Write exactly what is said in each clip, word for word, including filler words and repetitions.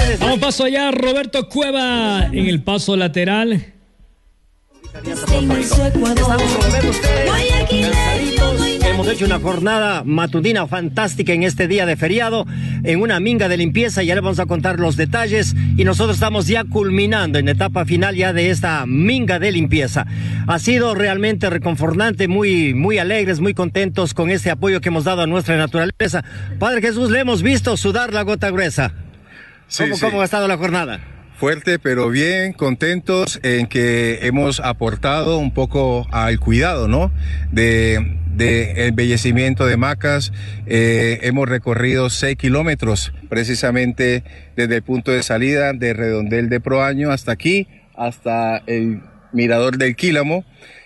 Vamos paso allá, Roberto Cueva en el paso lateral. Hemos hecho una jornada matutina fantástica en este día de feriado, en una minga de limpieza. Ya le vamos a contar los detalles y nosotros estamos ya culminando en la etapa final ya de esta minga de limpieza. Ha sido realmente reconfortante, muy, muy alegres, muy contentos con este apoyo que hemos dado a nuestra naturaleza. Padre Jesús, le hemos visto sudar la gota gruesa. Sí, ¿Cómo, sí. ¿Cómo ha estado la jornada? Fuerte, pero bien, contentos en que hemos aportado un poco al cuidado, ¿no? De, de embellecimiento de macas. Eh, hemos recorrido seis kilómetros, precisamente desde el punto de salida de Redondel de Proaño hasta aquí, hasta el Mirador del Quílamo,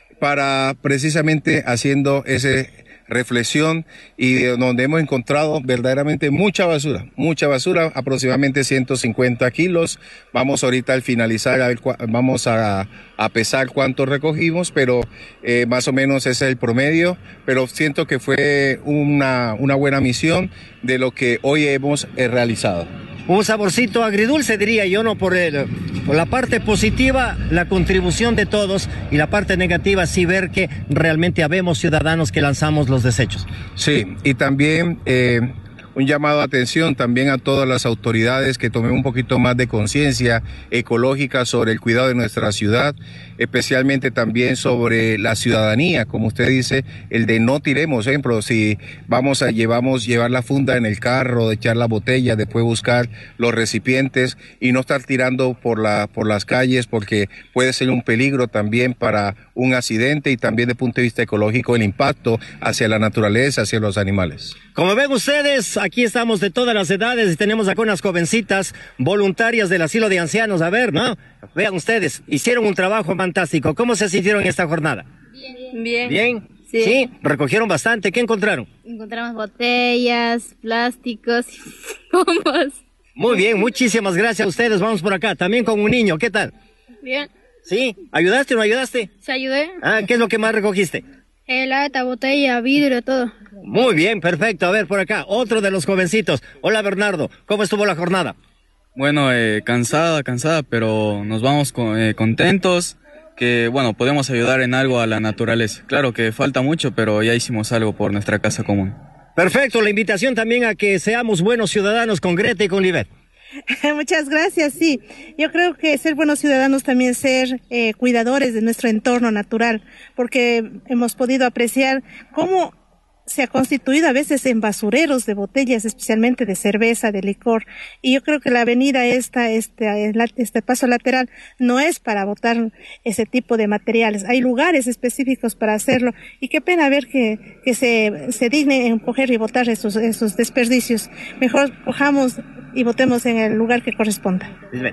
para precisamente haciendo ese reflexión y donde hemos encontrado verdaderamente mucha basura, mucha basura, aproximadamente ciento cincuenta kilos. Vamos ahorita al finalizar, a ver, vamos a, a pesar cuánto recogimos, pero eh, más o menos ese es el promedio, pero siento que fue una, una buena misión de lo que hoy hemos eh, realizado. Un saborcito agridulce, diría yo, ¿no? Por, el, por la parte positiva, la contribución de todos, y la parte negativa, sí ver que realmente habemos ciudadanos que lanzamos los desechos. Sí, y también eh, un llamado de atención también a todas las autoridades que tomen un poquito más de conciencia ecológica sobre el cuidado de nuestra ciudad, especialmente también sobre la ciudadanía, como usted dice, el de no tiremos, ejemplo, si vamos a llevamos llevar la funda en el carro, de echar la botella, después buscar los recipientes y no estar tirando por la por las calles, porque puede ser un peligro también para un accidente, y también desde el punto de vista ecológico el impacto hacia la naturaleza, hacia los animales. Como ven ustedes, aquí estamos de todas las edades y tenemos acá unas jovencitas voluntarias del asilo de ancianos. A ver, ¿no? Vean ustedes, hicieron un trabajo fantástico. ¿Cómo se sintieron en esta jornada? Bien. Bien. ¿Bien? Sí. ¿Sí? Recogieron bastante. ¿Qué encontraron? Encontramos botellas, plásticos, bombas. Muy bien, muchísimas gracias a ustedes. Vamos por acá, también con un niño. ¿Qué tal? Bien. ¿Sí? ¿Ayudaste o no ayudaste? ¿Se ayudé? Ah, ¿qué es lo que más recogiste? El lata, botella, vidrio, todo. Muy bien, perfecto. A ver, por acá, otro de los jovencitos. Hola, Bernardo. ¿Cómo estuvo la jornada? Bueno, eh, cansada, cansada, pero nos vamos con, eh, contentos que, bueno, podemos ayudar en algo a la naturaleza. Claro que falta mucho, pero ya hicimos algo por nuestra casa común. Perfecto, la invitación también a que seamos buenos ciudadanos con Greta y con Livet. Muchas gracias, sí. Yo creo que ser buenos ciudadanos también es ser eh, cuidadores de nuestro entorno natural, porque hemos podido apreciar cómo se ha constituido a veces en basureros de botellas, especialmente de cerveza, de licor. Y yo creo que la avenida esta, este, este paso lateral, no es para botar ese tipo de materiales. Hay lugares específicos para hacerlo. Y qué pena ver que, que se, se digne en coger y botar esos, esos desperdicios. Mejor cojamos y votemos en el lugar que corresponda.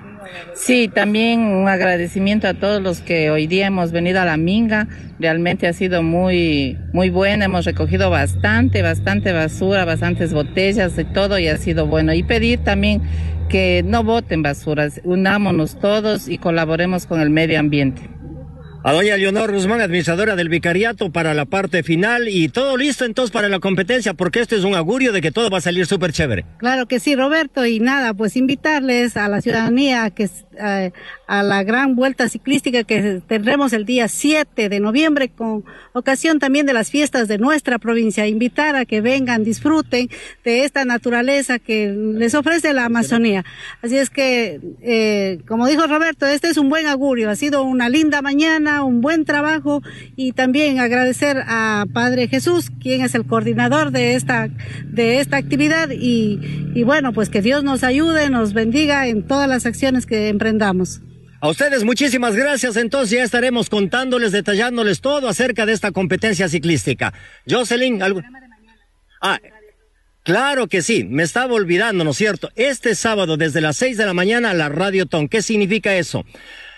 Sí, también un agradecimiento a todos los que hoy día hemos venido a la minga. Realmente ha sido muy, muy buena. Hemos recogido bastante, bastante basura, bastantes botellas y todo, y ha sido bueno. Y pedir también que no boten basuras, unámonos todos y colaboremos con el medio ambiente. A doña Leonor Guzmán, administradora del vicariato, para la parte final, y todo listo entonces para la competencia, porque este es un augurio de que todo va a salir súper chévere. Claro que sí, Roberto, y nada, pues invitarles a la ciudadanía que eh, a la gran vuelta ciclística que tendremos el día siete de noviembre, con ocasión también de las fiestas de nuestra provincia. Invitar a que vengan, disfruten de esta naturaleza que les ofrece la Amazonía. Así es que, eh, como dijo Roberto, este es un buen augurio, ha sido una linda mañana, un buen trabajo, y también agradecer a Padre Jesús, quien es el coordinador de esta de esta actividad, y, y bueno, pues que Dios nos ayude, nos bendiga en todas las acciones que emprendamos. A ustedes muchísimas gracias, entonces ya estaremos contándoles, detallándoles todo acerca de esta competencia ciclística. Jocelyn, ¿algo? Ah, claro que sí, me estaba olvidando, ¿no es cierto? Este sábado desde las seis de la mañana la Radiotón. ¿Qué significa eso?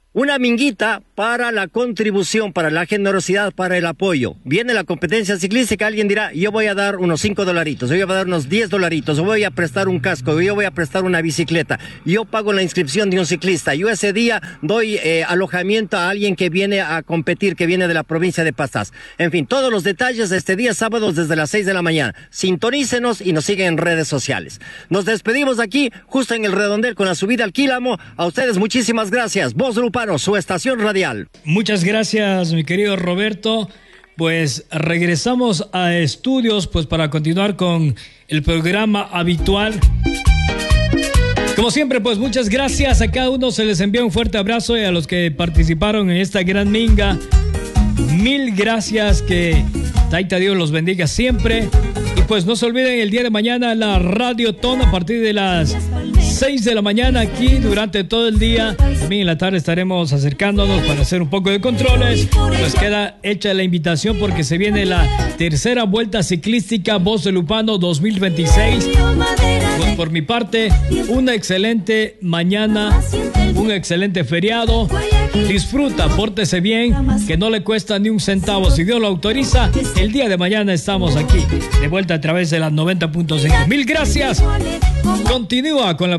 Una minguita para la contribución, para la generosidad, para el apoyo. Viene la competencia ciclística, alguien dirá, yo voy a dar unos cinco dolaritos, yo voy a dar unos diez dolaritos, o voy a prestar un casco, yo voy a prestar una bicicleta. Yo pago la inscripción de un ciclista. Yo ese día doy eh, alojamiento a alguien que viene a competir, que viene de la provincia de Pastaza. En fin, todos los detalles de este día sábado desde las seis de la mañana. Sintonícenos y nos siguen en redes sociales. Nos despedimos aquí, justo en el redondel con la subida al Quílamo. A ustedes muchísimas gracias. Voz Lupa, su estación radial. Muchas gracias, mi querido Roberto. Pues regresamos a estudios pues para continuar con el programa habitual. Como siempre, pues muchas gracias a cada uno. Se les envía un fuerte abrazo y a los que participaron en esta gran minga. Mil gracias, que Taita Dios los bendiga siempre. Y pues no se olviden, el día de mañana la Radio Ton a partir de las seis de la mañana aquí durante todo el día. También en la tarde estaremos acercándonos para hacer un poco de controles. Pues queda hecha la invitación porque se viene la tercera vuelta ciclística Voz de Lupano dos mil veintiséis. Pues por mi parte, una excelente mañana, un excelente feriado. Disfruta, pórtese bien, que no le cuesta ni un centavo. Si Dios lo autoriza, el día de mañana estamos aquí, de vuelta a través de las noventa punto cinco. Mil gracias. Continúa con la